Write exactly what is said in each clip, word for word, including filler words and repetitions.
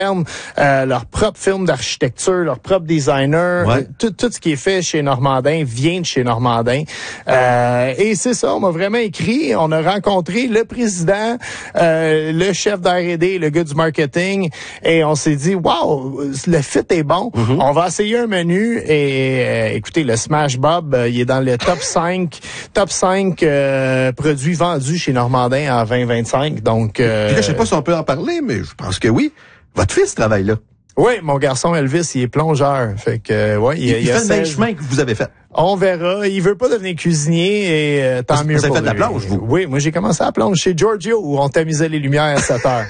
Euh, leur propre film d'architecture, leur propre designer, ouais. tout, tout ce qui est fait chez Normandin vient de chez Normandin. Euh, et c'est ça, on m'a vraiment écrit, on a rencontré le président, euh, le chef d'R et D, le gars du marketing, et on s'est dit, wow, le fit est bon, mm-hmm. on va essayer un menu, et euh, écoutez, le Smash Bob, euh, il est dans le top cinq, top cinq euh, produits vendus chez Normandin en vingt vingt-cinq, donc... Euh, Puis là, je sais pas si on peut en parler, mais je pense que oui. Votre fils travaille là. Oui, mon garçon Elvis, il est plongeur. Fait que, ouais, il, il, il, il fait a le même chemin que vous avez fait. On verra. Il veut pas devenir cuisinier et euh, tant vous, mieux vous avez pour fait de la lui. plonge, vous? Oui, moi j'ai commencé à la plonge chez Giorgio où on tamisait les lumières à sept heures.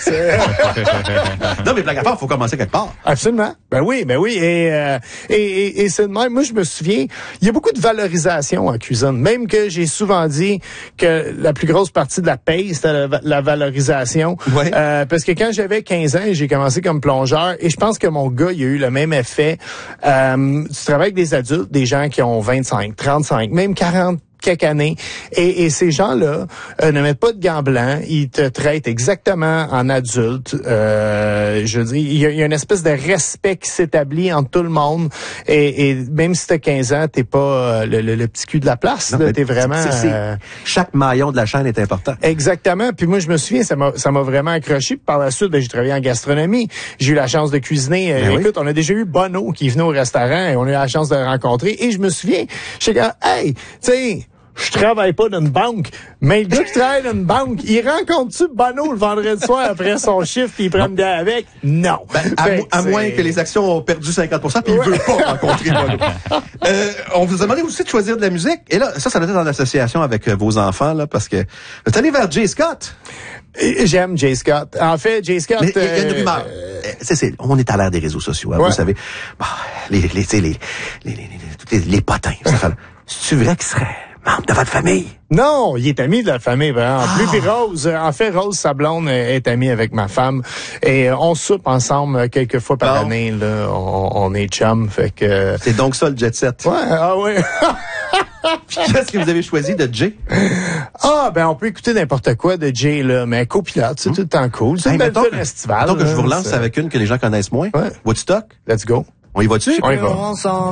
Non, mais blague à part, faut commencer quelque part. Absolument. Ben oui, ben oui. Et, euh, et, et, et c'est de même. Moi, je me souviens, il y a beaucoup de valorisation en cuisine. Même que j'ai souvent dit que la plus grosse partie de la paye, c'était la, la valorisation. Ouais. Euh, parce que quand j'avais quinze ans, j'ai commencé comme plongeur et je pense que mon gars, il a eu le même effet. Euh, tu travailles avec des adultes, des gens qui ont vingt-cinq, trente-cinq, même quarante quelques années. Et, et ces gens-là euh, ne mettent pas de gants blancs. Ils te traitent exactement en adulte. Euh, je veux dire, il y, a, il y a une espèce de respect qui s'établit entre tout le monde. Et, et même si t'as quinze ans, t'es pas euh, le, le, le petit cul de la place. Non, là, t'es vraiment... C'est, c'est, euh... Chaque maillon de la chaîne est important. Exactement. Puis moi, je me souviens, ça m'a, ça m'a vraiment accroché. Puis par la suite, ben, j'ai travaillé en gastronomie. J'ai eu la chance de cuisiner. Ben Écoute, oui. on a déjà eu Bono qui venait au restaurant et on a eu la chance de le rencontrer. Et je me souviens, je suis comme, hey, tu sais... Je travaille pas dans une banque, mais le gars qui travaille dans une banque, il rencontre-tu Bono le vendredi soir après son chiffre puis il prend une bière avec? Non. Ben, à, mo- à moins que les actions ont perdu cinquante pour cent puis ouais. il veut pas rencontrer Bono. euh, on vous a demandé aussi de choisir de la musique. Et là, ça, ça doit être en association avec euh, vos enfants, là, parce que vous êtes allé vers Jay Scott. J'aime Jay Scott. En fait, Jay Scott... Il y a une rumeur. Euh, c'est, c'est, on est à l'ère des réseaux sociaux, hein, ouais. Vous savez. Bah, les, les, les, les, les, les, les, les, les potins, ça fait, c'est vrai qu'il serait membre de votre famille? Non, il est ami de la famille, vraiment. En plus, puis Rose, en fait, Rose, sa blonde, est amie avec ma femme. Et on soupe ensemble quelques fois par bon. année, là. On, on est chum, fait que... C'est donc ça, le jet set. Ouais, ah ouais. Qu'est-ce que vous avez choisi de Jay? Ah, ben, on peut écouter n'importe quoi de Jay, là. Mais copilote, c'est mmh. tout le temps cool. C'est hey, une belle tune estivale. Donc, je vous relance c'est... avec une que les gens connaissent moins. Ouais. Woodstock. Let's go. On y va-tu? On y va.